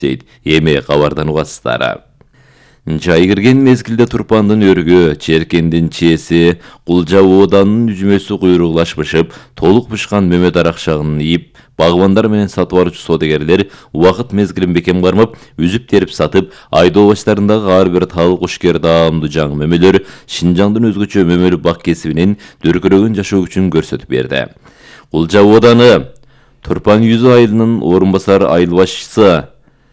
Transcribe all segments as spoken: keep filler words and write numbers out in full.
дейт. Эми кабардан угасыздар. Жай кирген мезгилде Турпандын өргү, Черкендин чеси, Кулжа Ооданынын үжмөсү куйругулашпышып, толук бышкан мөмө даракчагын ийип, багбандар менен сатып алуучу соодагерлер убакыт мезгилин бекем кармап, үзүп терип сатып, айдоо баштарындагы ар бир тал кушкер даамдуу жаңы мөмөлөр Шинжаңдын өзгөчө мөмөлүү бак кесибинин дүркүрөгөн жашоо күчүн көрсөтүп берди. Кулжа Ооданы Турпан Юзу айылынын орун басар айыл башчысы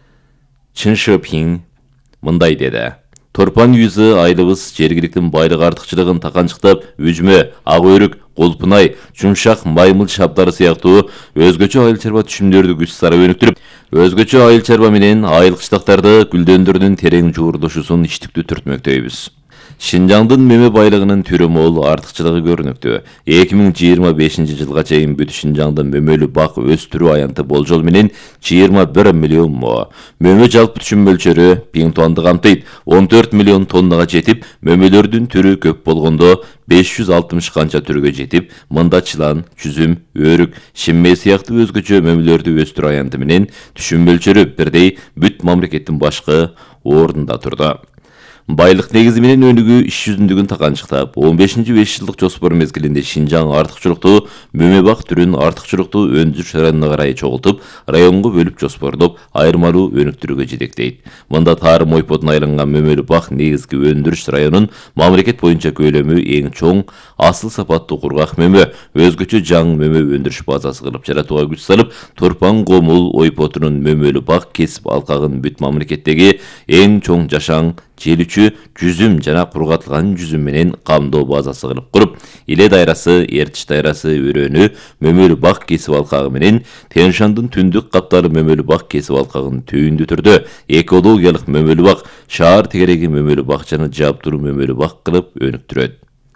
Чын Шопин мындай деди. Турпан Юзу айылыбыз жергиликтин байлык артыкчылыгын таканчыктап, үжмө, ак өрүк, колпунай, жумшак маймыл шаптары сыяктуу өзгөчө айыл чарба түшүмдөрдү күч сарап өнүктүрүп, өзгөчө айыл чарба менен айыл кыштактарды гүлдөндүрүүнүн терең жуурдошусун иштиктүү түртмөктөйбүз. Шинжаңдын мөмө байлыгынын түрү мол, артыкчылыгы көрүнүктүү. эки миң жыйырма бешинчи жылга чейин бүт Шинжаңдын мөмөлүү бак өстүрүү аянты болжол менен жыйырма бир миллион мо. Мөмө жалпы түшүм мөлчөрү миң тоннаны камтыйт. он төрт миллион тоннага жетип, мөмөлөрдүн түрү көп болгондо беш жүз алтымыш канча түргө жетип, мында чылан, жүзүм, өрүк, шимме сыяктуу өзгөчө мөмөлөрдү өстүрүү аянты менен түшүм мөлчөрү бирдей бүт мамлекеттин башкы ордунда турду. Байлык негизи менен өнүгүү иш жүзүндүгүн таканчыктап, он бешинчи беш жылдык жоспор мезгилинде Шинжаң артыкчылыктуу мөмө бак түрүн артыкчылыктуу өндүрүш районуна карай чогултуп, районго бөлүп жоспордоп, айырмалуу өнүктүрүүгө жетектейт. Мында Тарым ойпотуна айланган мөмөлүү бак негизги өндүрүш районун мамлекет боюнча көлөмү эң чоң, асыл сапаттуу кургак мөмө, өзгөчө жаңы мөмө өндүрүш базасы кылып жаратууга күч салып, Турпан Комул ойпотунун мөмөлүү бак кесип алкагын бүт мамлекеттеги эң чоң жашаң желүчү жүзүм жана кургатылган жүзүм менен камдоо базасы кылып куруп, Иле дайрасы, Эртиш дайрасы өрөөнү мөмөлүү бак кесип алкагы менен Тянь-Шандын түндүк каптары мөмөлүү бак кесип алкагын түйүндү түрдө экологиялык мөмөлүү бак, шаар тегереги мөмөлүү бакчаны жаптыруу мөмөлүү бак кылып өнүктүрөт.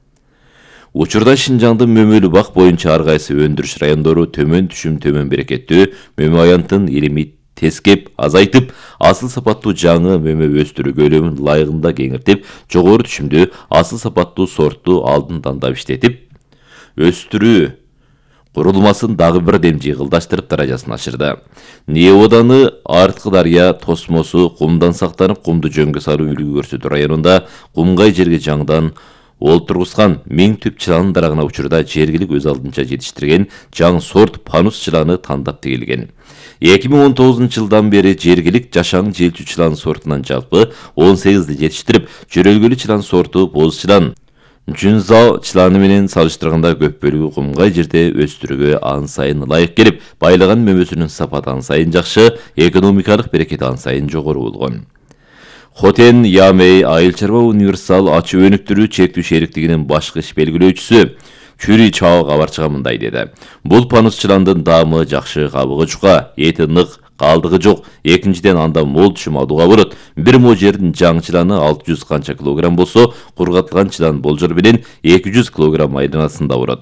Учурда Шинжаңдын мөмөлүү бак боюнча ар кайсы өндүрүш райондору төмөн түшүм төмөн берекеттүү мөмө аянтын илимит тескеп, азайтып, асыл сапаттуу жаңы мөмө өстүрүү көлөмүн ылайыгында кеңиртип, жогору түшүмдүү асыл сапаттуу сортту алдын тандап иштетип, өстүрүү курулмасын дагы бир дем жыйгылдаштырып даражасын ашырды. Ний Ооданы арткы дарыя тосмосу кумдан сактанып, кумду жөнгө салуу үлгү көрсөтүү районунда кумгай жерге жаңдан олтургузган миң түп чыланын дарагына учурда жергилик өз алдынча жетиштирген жаңы сорт панус чыланы тандап тегилген. эки миң он тогузунчу жылдан бери жергилик жашаң желчү чылан сортунан жалпы он сегизди жетиштирип, жөрөлгөлүү чылан сорту боз чылан, Жүнзао чыланы менен салыштырганда көп бөлүгү кумгай жерде өстүрүүгө ан сайын ылайык келип, байлаган мөмөсүнүн сапаты ан сайын жакшы, экономикалык берекети ан сайын жогору болгон. Хотен Ямей айыл чарба универсал ачуу өнүктүрүү чектүү шериктигинин башкы иш белгилөөчүсү Чүри Чао кабарчыга мындай деди. Бул панус чыландын даамы жакшы, кабыгы жука, эти нык, калдыгы жок. Экинчиден анда мол түшүм алууга болот. Бир мо жердин жаңы чыланы алты жүз канча килограмм болсо, кургатылган чылан болжол менен эки жүз килограмм айланасында болот.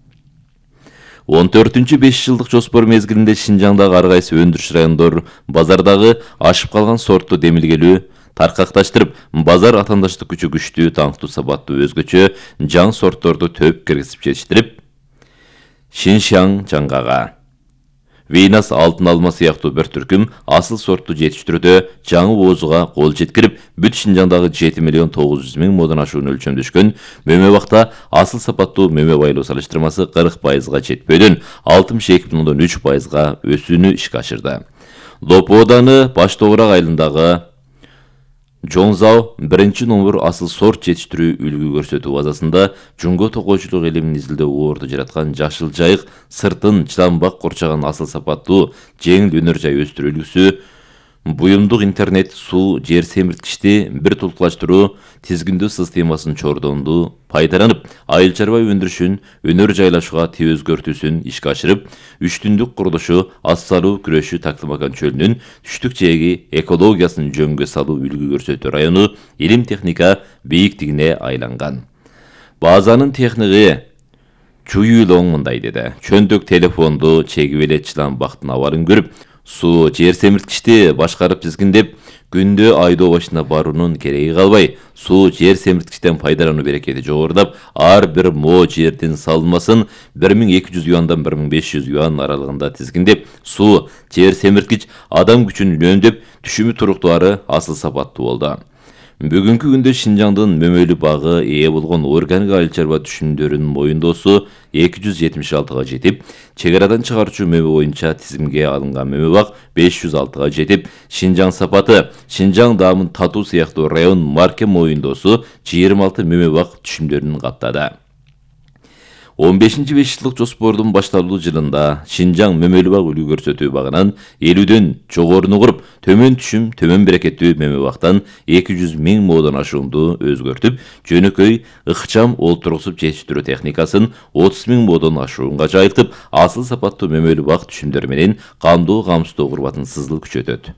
он төртүнчү беш жылдык жоспор мезгилинде Шинжаңдагы ар кайсы өндүрүш райондор базардагы ашып калган сортту демилгелүү таркакташтырып, базар атандаштык күчү күчтүү, таңктуу сапаттуу өзгөчө жаңы сортторду төп киргизип жетиштирип, Шиншаң жаңгага Вейнас алтын алма сыяктуу бир түркүм асыл сортту жетиштирүүдө жаңы оозуга кол жеткирип, бүт Шинжаңдагы жети миллион тогуз жүз миң модан ашуун өлчөмдөшкөн мөмө бакта асыл сапаттуу мөмө байлоо салыштырмасы кырк пайызга жетпөдөн алтымыш эки бүтүн ондон үч пайызга өсүүнү ишке ашырды. Лопу Ооданы Баш Тогурак айылындагы Жонзао биринчи номер асыл сорт жетиштирүү үлгү көрсөтүү базасында жунго токойчулук илимин изилдөө орду жараткан жашыл жайык сыртын чыланбак корчогон асыл сапаттуу жеңил өнөр жай өстүрүү үлгүсү буюмдук интернет, суу, жер семирткичти бир тулкулаштыруу тизгиндөө системасын чордонду пайдаланып, айыл чарба өндүрүшүн өнөр жайлашууга тээ өзгөртүүсүн ишке ашырып, үч түндүк курулушу ас салуу күрөшү Тактымакан чөлүнүн түштүк жээги экологиясын жөнгө салуу үлгү көрсөтүү району илим техника бийиктигине айланган. Базанын техниги Чуюлоң мындай деди. Чөндүк телефонду чегип эле чылан бактын абалын көрүп, Суу жер семирткичти башкарып тизгиндеп, күндө айдоо башына баруунун кереги калбай, суу жер семирткичтен пайдалануу берекети жогорулап, ар бир мо жердин салынмасын бир миң эки жүз юандан бир миң беш жүз юан аралыгында тизгиндеп, суу жер семирткич адам күчүн үнөмдөп, түшүмү туруктуу асыл сапаттуу болду. Бүгүнкү күндө Шинжаңдын мөмөлүү багы ээ болгон органик айыл чарба түшүмдөрүнүн моюндоосу эки жүз жетимиш алтыга жетип, чек арадан чыгаруучу мөмө боюнча тизимге алынган мөмө баг беш жүз алтыга жетип, Шинжаң сапаты, Шинжаң даамын татуу сыяктуу район марке моюндоосу жыйырма алты мөмө баг түшүмдөрүн каптады. он бешинчи беш жылдык жоспордун башталуу жылында Шинжаң мөмөлүү баг үлгү көрсөтүү багынан элүүдөн жогоруну куруп, төмөн түшүм, төмөн берекеттүү мөмө багтан эки жүз миң модон ашуунду өзгөртүп, жөнөкөй ыкчам олтургусуп жетиштирүү техникасын отуз миң модон ашуунга жайылтып, асыл сапаттуу мөмөлүү баг түшүмдөрү менен камдоо камсыздоо курбатын сызыл күчөтөт.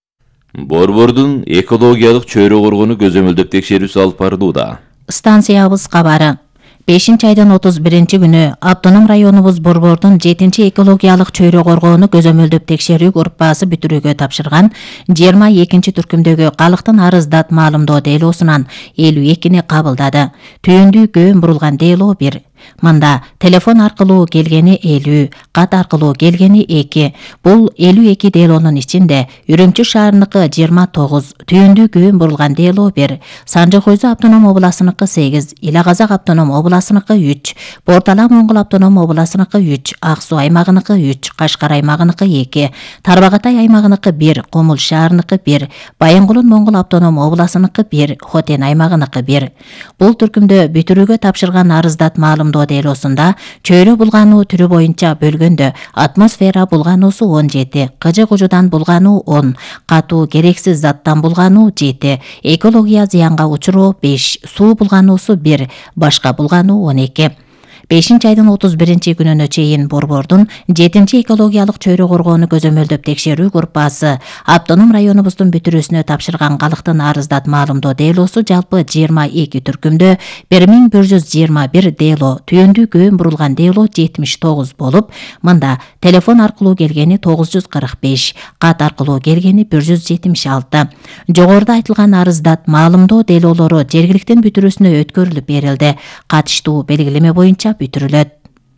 Борбордун экологиялык чөйрө коргону көзөмөлдөп текшерүүсү алып барылууда. Станциябыз кабары. бешинчи айдын отуз биринчи күнү автоном районубуз Борбордун жетинчи экологиялык чөйрө коргоону көзөмөлдөп текшерүү группасы бүтүрүүгө тапшырган жыйырма экинчи түркүмдөгү калктын арыздат маалымдоо делоосунан элүү экини кабылдады. Түйүндүү көөн бурулган дело бир. Мында телефон аркылуу келгени элүү, кат аркылуу келгени эки. Бул элүү эки делонун ичинде Үрүмчү шаарыныкы жыйырма тогуз, түйүндүү көөн бурулган дело бир, Санжы Койзу автоном обласыныкы сегиз, Ила Казак автоном обласыныкы үч, Бортала Моңгол автоном обласыныкы үч, Ак Суу аймагыныкы үч, Кашкар аймагыныкы эки, Тарбагатай аймагыныкы бир, Комул шаарыныкы бир, Байынгулун Моңгол автоном обласыныкы бир, Хотен аймагыныкы бир. Бул түркүмдө бүтүрүүгө тапшырган арыздат маалымдоо делосунда чөйрө булгануу түрү боюнча бөлгөндө атмосфера булгануусу он жети, кыжы кужудан булгануу он, катуу керексиз заттан булгануу жети, экология зыянга учуроо беш, суу булгануусу бир, башка булгануу он эки. бешинчи айдын отуз биринчи күнүнө чейин Борбордун жетинчи экологиялык чөйрө коргоону көзөмөлдөп текшерүү группасы автоном районубуздун бүтүрүүсүнө тапшырган калктын арыздат маалымдоо делосу жалпы жыйырма эки түркүмдө бир миң бир жүз жыйырма бир дело, түйүндүү көөн бурулган дело жетимиш тогуз болуп, мында телефон аркылуу келгени тогуз жүз кырк беш, кат аркылуу келгени бир жүз жетимиш алты. Жогоруда айтылган арыздат маалымдоо делолору жергиликтин бүтүрүүсүнө өткөрүлүп берилди. Катыштуу белгилеме боюнча бүтүрүлөт.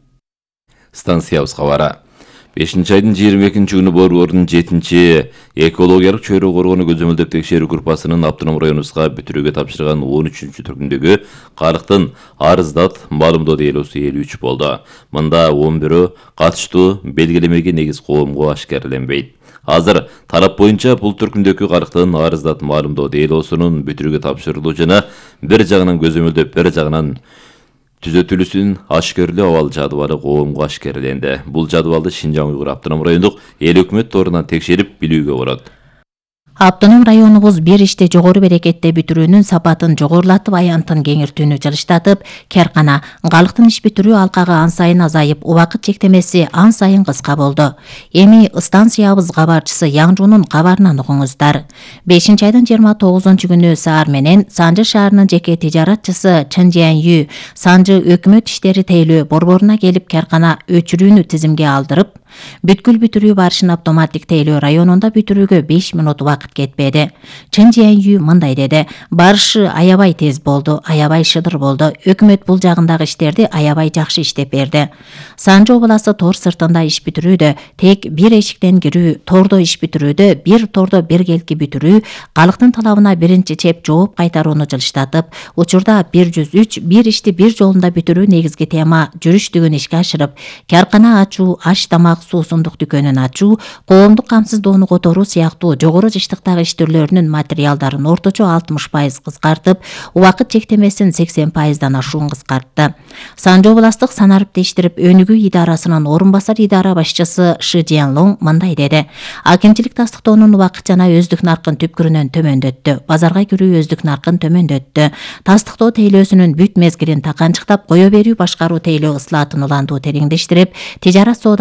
Станциябыз кабары. бешинчи айдын жыйырма экинчи күнү Борбордун жетинчи экологиялык чөйрө коргоону көзөмөлдөп текшерүү группасынын автоном районубузга бүтүрүүгө тапшырган он үчүнчү түркүмдөгү калктын арыздат маалымдоо делосу элүү үч болду. Мында он бирөө катыштуу белгилемеге негиз коомго ашкерленбейт. Азыр тарап боюнча бул түркүмдөгү калктын арыздат маалымдоо делосунун бүтүрүүгө тапшырылуу жана бир жагынан көзөмөлдөп, бир жагынан түзөтүлүүсүн ашкерлөө абал жадыбалы коомго ашкерленди. Бул жадыбалды Шинжаң Уйгур автоном райондук эл өкмөт торунан текшерип билүүгө болот. Автоном районубуз бир иште жогору берекетте бүтүрүүнүн сапатын жогорулатып, аянтын кеңиртүүнү жылыштатып, керкана калктын иш бүтүрүү алкагы ан сайын азайып, убакыт чектемеси ан сайын кыска болду. Эми станциябыз кабарчысы Яңжунун кабарынан угуңуздар. бешинчи айдын жыйырма тогузунчу күнү саар менен Санжы шаарынын жеке тижаратчысы Чын Жиэн Санжы өкмөт иштери тейлөө борборуна келип керкана өчүрүүнү тизимге алдырып, бүткүл бүтүрүү барышын автоматтик тейлөө районунда бүтүрүүгө беш мүнөт убакыт кетпеди. Чын Жиэн мындай деди: барышы аябай тез болду, аябай шыдыр болду. Өкмөт бул жагындагы иштерди аябай жакшы иштеп берди. Санжы обласы тор сыртында иш бүтүрүүдө тек бир эшиктен кирүү, тордо иш бүтүрүүдө бир тордо бир келки бүтүрүү, калктын талабына биринчи чеп жооп кайтарууну жылыштатып, учурда бир жүз үч бир ишти бир жолунда бүтүрүү негизги тема жүрүштүгүн ишке ашырып, каркана ачуу, аш тамак, суусундук дүкөнүн ачуу, коомдук камсыздоону которуу сыяктуу жогору жыштыктагы иш түрлөрүнүн материалдарын орточо алтымыш пайыз кыскартып, убакыт чектемесин сексен пайыздан ашуун кыскартты. Санжы областык санарып тештирип өнүгүү идарасынын орун басар идара башчысы Шы Жиэнлоң мындай деди: акимчилик тастыктоонун убакытчана өздүк наркын түпкүрүнөн төмөндөттү, базарга кирүү өздүк наркын төмөндөттү, тастыктоо тейлөөсүнүн бүт мезгилин таканчыктап, кое берүү башкаруу тейлөө ысылатын улантуу тереңдештирип, тижарат соода чөйрөсү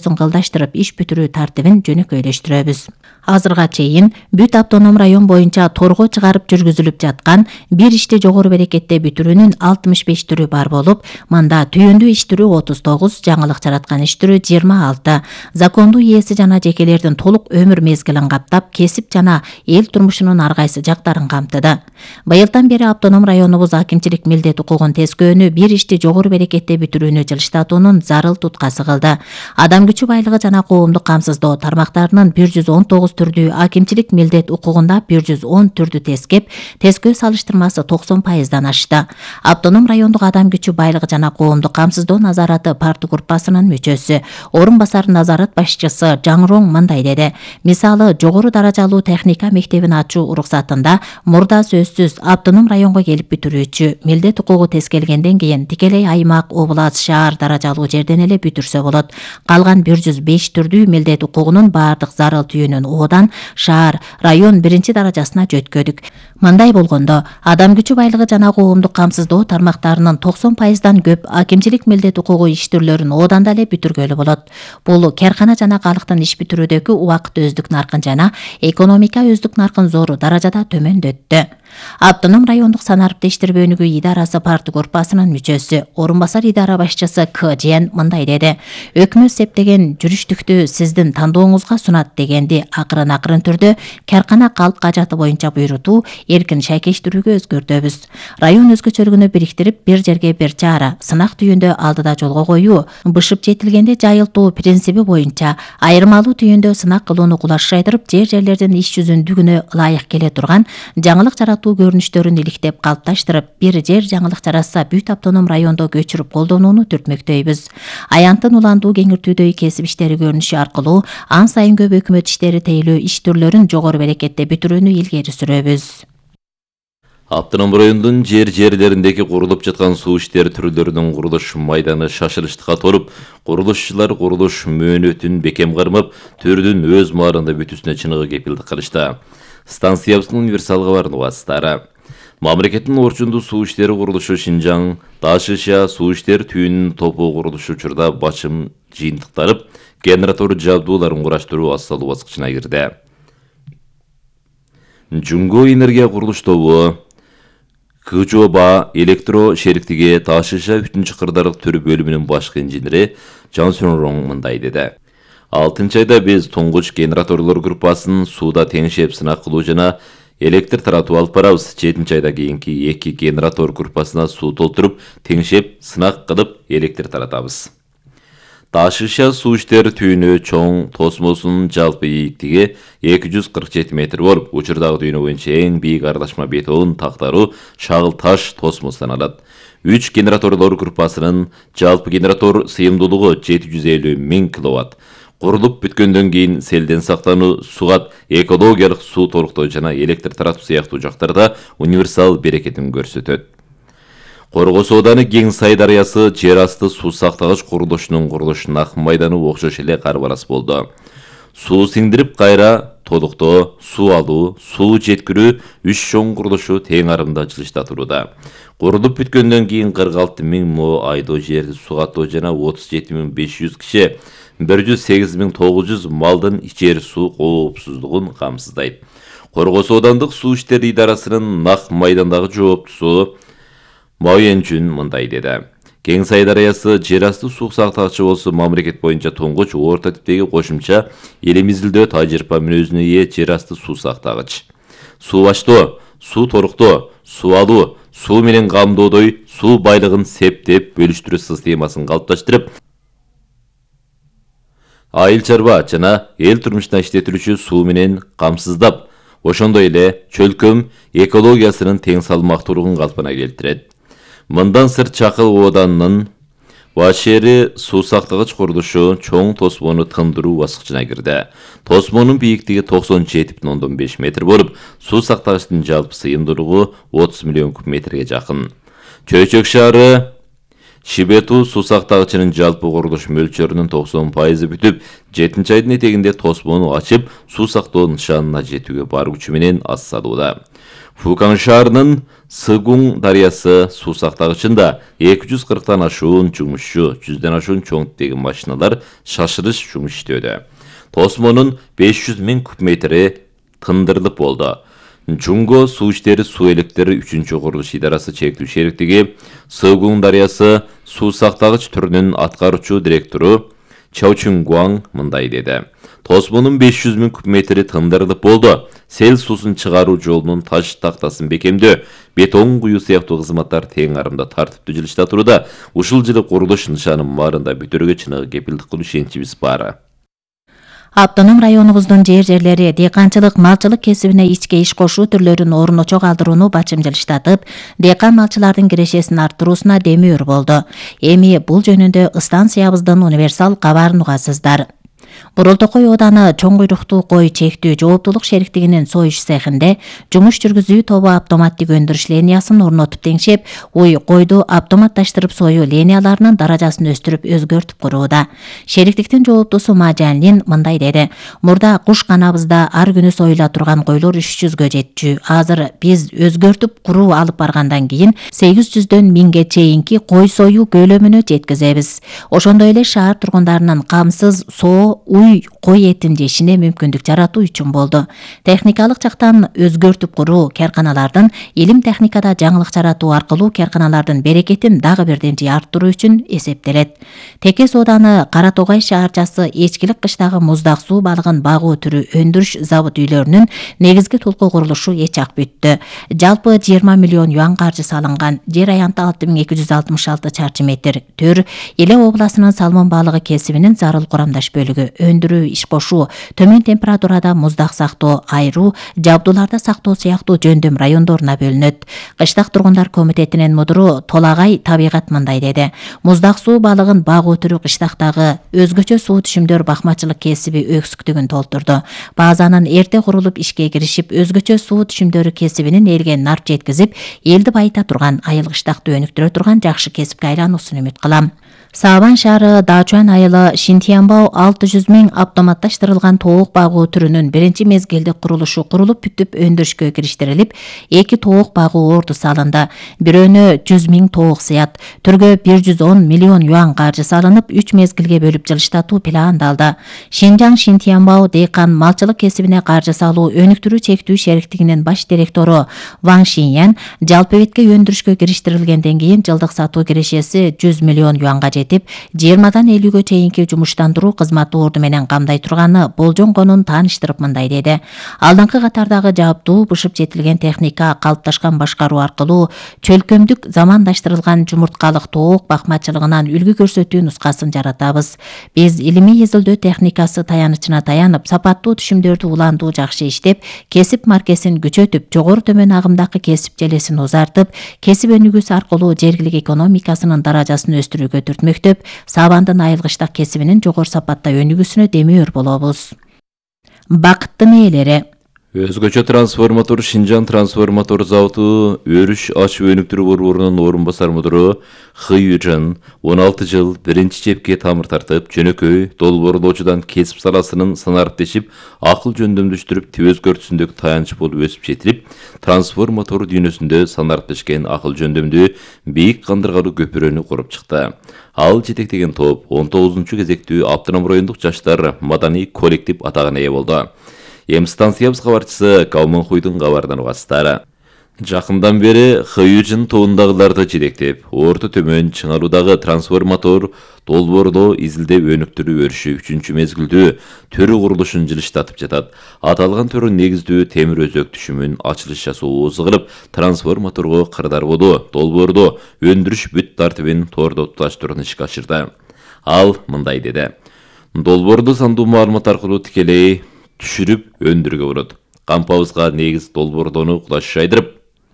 жүйөсүн кылдаштырып иш бүтүрүү тартибин жөнөкөйлөштүрөбүз. Азырга чейин бүт автоном район боюнча торго чыгарып жүргүзүлүп жаткан бир ишти жогору берекетте бүтүрүүнүн алтымыш беш түрү бар болуп, мында түйүндүү иш түрү отуз тогуз, жаңылык жараткан иш түрү жыйырма алты, закондуу ээси жана жекелердин толук өмүр мезгилин каптап, кесип жана эл турмушунун ар кайсы жактарын камтыды. Быйылдан бери автоном районубуз акимчилик милдет укугун тескөөнү, бир ишти жогору берекетте бүтүрүүнү жылыштатуунун зарыл туткасы кылды. Адам күчү байлыгы жана коомдук камсыздоо тармактарынын бир жүз он тогуз түрдүү акимчилик милдет укугунда бир жүз он түрдү тескеп, тескөө салыштырмасы токсон пайыздан ашты. Автоном райондук адам күчү байлыгы жана коомдук камсыздоо назараты парты группасынын мүчөсү, орун басар назарат башчысы Жаңроң мындай деди. Мисалы, жогору даражалуу техника мектебин ачуу уруксатында мурда сөзсүз автоном районго келип бүтүрүүчү милдет укугу тескелгенден кийин тикелей аймак, область, шаар даражалуу жерден эле бүтүрсө болот. Калган бир жүз беш түрдүү милдет укугунун баардык зарыл түйүнүн одан шаар, район биринчи даражасына жөткөдүк. Мындай болгондо, адам күчү байлыгы жана коомдук камсыздоо тармактарынын токсон пайыздан көп акимчилик милдет укугу иш түрлөрүн одан да эле бүтүргөлү болот. Бул каркана жана калктын иш бүтүрүүдөгү убакыт өздүк наркын жана экономика өздүк наркын зор даражада төмөндөттү. Автоном райондук санарип тештирүү өнүгүү идарасы парты группасынын мүчөсү, орун басар идара башчысы К Жен мындай деди. Өкмөт септеген жүрүштүктү сиздин тандооңузга сунат дегенди акырын акырын түрдө каркана калк кажаты боюнча буйрутуу эркин шайкештирүүгө өзгөртөбүз. Район өзгөчөлүгүнө бириктирип, бир жерге бир чара, сынак түйүндө алдыда жолго коюу, бышып жетилгенде жайылтуу принциби боюнча айырмалуу түйүндө сынак кылууну кулаш жайдырып, жер-жерлердин иш жүзүндүгүнө ылайык келе турган жаңылык жаратуу көрүнүштөрүн иликтеп калыпташтырып, бир жер жаңылык жаратса бүт автоном райондо көчүрүп колдонууну түртмөктөйбүз. Аянттын уландуу кеңиртүүдөгү кесип иштери көрүнүшү аркылуу ан сайын көп өкмөт иштери тейлөө иш түрлөрүн жогору берекетте бүтүрүүнү илгери сүрөбүз. Автоном райондун жер-жерлериндеги курулуп жаткан суу иштери түрлөрүнүн курулуш майданы шашылыштыкка толуп, курулушчулар курулуш мөөнөтүн бекем кармап, түрдүн өз маарында бүтүүсүнө чыныгы кепилдик кылышты. Станциябыздын универсал кабарынын убастары. Мамлекеттин орчундуу суу иштери курулушу Шинжаң, Ташыша суу иштери түйүнүнүн топу курулушу учурда башым жыйынтыктарып, генератор жабдууларын кураштыруу ассалуу баскычына кирди. Жунго энергия курулуш тобу Кыжоба электро шериктиги Ташыша үчүнчү кырдаалык түрү бөлүмүнүн башкы инженери Жан Сөнроң мындай деди. алтынчы айда биз туңгуч генераторлор группасын сууда теңшеп сынак кылуу жана электр таратуу алып барабыз. жетинчи айда кийинки эки генератор группасына суу толтуруп, теңшеп сынак кылып электр таратабыз. Ташыша суу иштери түйүнү чоң тосмосунун жалпы ийиктиги эки жүз кырк жети метр болуп, учурдагы түйүнү боюнча эң бийик аралашма бетон тактаруу шагыл таш тосмос саналат. үч генераторлор группасынын жалпы генератор сыйымдуулугу жети жүз элүү миң киловатт. Курулуп бүткөндөн кийин селден сактануу, сугат, экологиялык суу толуктоо жана электр таратуу сыяктуу жактарда универсал берекетин көрсөтөт. Коргос ооданы Кең Сай дарыясы жер асты суу сактагыч курулушунун курулушуна ак майданы окшош эле карбалас болду. Суу сиңдирип кайра толуктоо, суу алуу, суу жеткирүү үч чоң курулушу тең арымда жылыштатууда. Курулуп бүткөндөн кийин кырк алты миң мо айдоо жерди сугаттоо жана отуз жети миң беш жүз киши, бир жүз сегиз миң тогуз жүз малдын ичер суу коопсуздугун камсыздайт. Коргос оодандык суу иштери идарасынын ак майдандагы жооптусу Моенжүн мындай деди. Кең Сай дарыясы жер асты суу сактагычы болсо мамлекет боюнча туңгуч орто типтеги кошумча элимизде тажрыйба мүнөзүнө ээ жер асты суу сактагыч. Суу баштоо, суу толуктоо, суу алуу, суу менен камдоодой суу байлыгын септеп бөлүштүрүү системасын калыпташтырып, айыл чарба жана эл турмушуна иштетилүүчү суу менен камсыздап, ошондой эле чөлкөм экологиясынын тең салмактуулугун калпына келтирет. Мындан сырт Чакыл ооданынын Башери суу сактагыч курулушу чоң тосмону тындыруу баскычына кирди. Тосмонун бийиктиги токсон жети бүтүн ондон беш метр болуп, суу сактагычтын жалпы сыйымдуулугу отуз миллион куб метрге жакын. Чөйчөк шаары Шибету суу сактагычынын жалпы курулуш мөлчөрүнүн токсон пайызы бүтүп, жетинчи айдын этегинде тосмону ачып, суу сактоо нышанына жетүүгө бар күчү менен аз салууда. Фукан шаарынын Сыгуң дарыясы суу сактагычында эки жүз кырктан ашуун жумушчу, жүздөн ашуун чоң типтеги машиналар шашырыш жумуш иштөөдө. Тосмонун беш жүз миң куб метри тындырылып болду. Жунго суу иштери суу электри үчүнчү курулуш идарасы чектүү шериктиги Сыгуң дарыясы суу сактагыч түрүнүн аткаруучу директору Чаучун Гуаң мындай деди. Тосмонун беш жүз миң куб метри тындырылып болду. Сел суусун чыгаруу жолунун таш тактасын бекемдөө, бетон куюу сыяктуу кызматтар тең арымда тартиптүү жылышта туруда. Ушул жылы курулуш нышанын баарында бүтөрүгө чыныгы кепилдик кылуу ишеничибиз бар. Автоном районубуздун жер-жерлери дыйканчылык, малчылык кесибине ичке иш кошуу түрлөрүн орночо калтырууну бачымжылыштатып, дыйкан малчылардын кирешесин арттыруусуна демөөр болду. Эми бул жөнүндө станциябыздын универсал кабарын угасыздар. Бурултокой ооданы чоң куйруктуу кой чектүү жооптулук шериктигинин союш цехинде жумуш жүргүзүү тобу автоматтик өндүрүш линиясын орнотуп теңшеп, уй койду автоматташтырып союу линияларынын даражасын өстүрүп өзгөртүп курууда. Шериктиктин жооптусу Мажанлин мындай деди. Мурда куш канабызда ар күнү союла турган койлор үч жүзгө жетчү. Азыр биз өзгөртүп куруу алып баргандан кийин сегиз жүздөн миңге чейинки кой союу көлөмүнө жеткизебиз. Ошондой эле шаар тургундарынын камсыз соо, уй кой этин жешине мүмкүндүк жаратуу үчүн болду. Техникалык жактан өзгөртүп куруу карканалардын илим техникада жаңылык жаратуу аркылуу карканалардын берекетин дагы бирден арттыруу үчүн эсептелет. Текес ооданы Кара Тогай шаарчасы Эчкилик кыштагы муздак суу балыгын багуу түрү өндүрүш завод үйлөрүнүн негизги тулку курулушу эч ак бүттү. Жалпы жыйырма миллион юан каржы салынган. Жер аянты алты миң эки жүз алтымыш алты чарчы метр. Төр Иле областынын салмон балыгы кесибинин зарыл курамдаш бөлүгү. Өндүрүү, иш кошуу, төмөн температурада муздак сактоо, айруу, жабдууларда сактоо сыяктуу жөндөм райондоруна бөлүнөт. Кыштак тургундар комитетинин мудуру Толагай Табигат мындай деди. Муздак суу балыгын багуу түрү кыштактагы өзгөчө суу түшүмдөр бакмачылык кесиби өксүктүгүн толтурду. Базанын эрте курулуп ишке киришип, өзгөчө суу түшүмдөрү кесибинин элге нарп жеткизип, элди байыта турган, айыл кыштакты өнүктүрө турган жакшы кесипке айлануусун үмүт кылам. Саабан шаары Дачуан айылы Шинтиянбау алты жүз миң автоматташтырылган тоок багуу түрүнүн биринчи мезгилдик курулушу курулуп бүтүп өндүрүшкө кириштирилип, эки тоок багуу орду салынды. Бирөөнө жүз миң тоок сыят. Түргө бир жүз он миллион юан каржы салынып, үч мезгилге бөлүп жылыштатуу пландалды. Шинжаң Шинтиянбау дыйкан малчылык кесибине каржы салуу өнүктүрүү чектүү шериктигинин баш директору Ван Шиньян жалпы бетке өндүрүшкө кириштирилгенден кийин жылдык сатуу кирешеси жүз миллион юанга жетип, жыйырмадан элүүгө чейинки жумуштандыруу кызматы орду менен камдай турганы болжонгонун тааныштырып мындай деди. Алдыңкы катардагы жабдуу, бышып жетилген техника, калыпташкан башкаруу аркылуу чөлкөмдүк замандаштырылган жумурткалык тоок бакмачылыгынан үлгү көрсөтүү нускасын жаратабыз. Биз илимий изилдөө техникасы таянычына таянып, сапаттуу түшүмдөрдү уландуу жакшы иштеп, кесип маркесин күчөтүп, жогору төмөн агымдагы кесип желесин узартып, кесип өнүгүүсү аркылуу жергилик экономикасынын даражасын өстүрүүгө түртмөктөп, Саабандын айыл кыштак кесибинин жогору сапатта өнүгүүсүнө демөөр болобуз. Бакыттын ээлери. Өзгөчө трансформатор Шинжан трансформатор заводу өрүш ачуу өнүктүрүү борборунун орун басар мудуру Хы Южан он алты жыл биринчи чепке тамыр тартып, жөнөкөй долбоорлоочудан кесип саласынын санариптешип, акыл жөндөмдөштүрүп, тип өзгөртүүсүндөгү таянч болуп өсүп жетилип, трансформатор дүйнөсүндө санариптешкен акыл жөндөмдүү бийик кандыргалуу көпүрөнү куруп чыкты. Ал жетектеген топ он тогузунчу кезектүү Автоном райондук жаштар маданий коллектив атагына ээ болду. Эм станциябыз кабарчысы Кауман Хуйдун кабарынан угасыздар. Жакындан бери Хыюжин тобундагыларды жетектеп, орто төмөн чыңаруудагы трансформатор долбоорлоо изилдеп өнүктүрүү өрүшү үчүнчү мезгилдүү төрү курулушун жылыштатып жатат. Аталган төрү негиздүү темир өзөк түшүмүн ачылыш жасообуз кылып, трансформаторго кырдар болуу, долбоордо өндүрүш бүт тартибин тоордо туташтырууну ишке ашырды. Ал мындай деди. Долбоорду сандуу маалымат аркылуу тикелей түшүрүп өндүргө болот. Кампабызга негиз долбоордону кулаш жайдырып,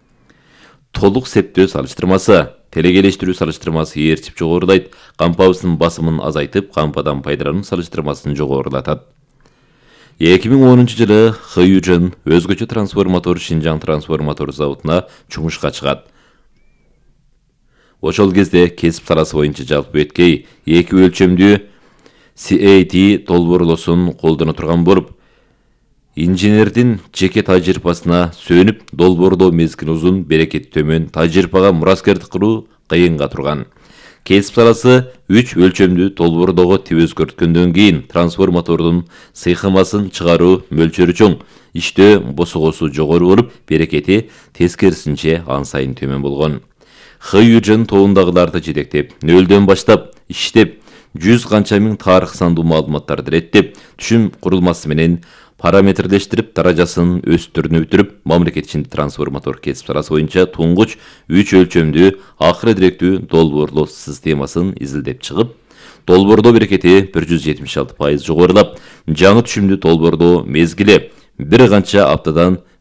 толук септөө салыштырмасы, телекелештирүү салыштырмасы ээрчип жогорулайт, кампабыздын басымын азайтып, кампадан пайдалануу салыштырмасын жогорулатат. эки миң онунчу жылы Хы Южан өзгөчө трансформатор Шинжаң трансформатор заводуна жумушка чыгат. Ошол кезде кесип саласы боюнча жалпы беткей эки өлчөмдүү си эй ти долбоорлосун колдоно турган болуп, инженердин жеке тажрыйбасына сөнүп, долбоордоо мезгили узун, берекети төмөн, тажрыйбага мураскердик кылуу кыйынга турган. Кесип саласы үч өлчөмдүү долбоордогу тип өзгөрткөндөн кийин трансформатордун сыйкымасын чыгаруу мөлчөрү чоң, иштөө босогосу жогору болуп, берекети тескерисинче ан сайын төмөн болгон. Хыюжын тобундагыларды жетектеп, нөлдөн баштап иштеп, жүз канча миң тарых сандуу маалыматтарды реттеп, түшүм курулмасы менен параметрлештирип, даражасын өстүрүнүп бүтүрүп, мамлекет ичинде трансформатор кесип саласы боюнча туңгуч үч өлчөмдүү акыры директүү долбоорлоо системасын изилдеп чыгып, долбоордоо берекети бир жүз жетимиш алты пайыз жогорулап, жаңы түшүмдүү долбоордоо мезгили бир канча аптадан